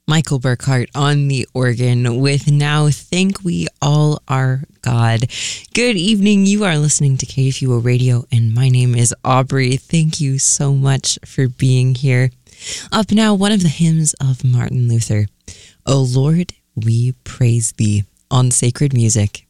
Michael Burkhart on the organ with Now Think We All Are God. Good evening. You are listening to KFUO Radio, and my name is Aubrey. Thank you so much for being here. Up now, one of the hymns of Martin Luther. O Lord, we praise thee, on Sacred Music.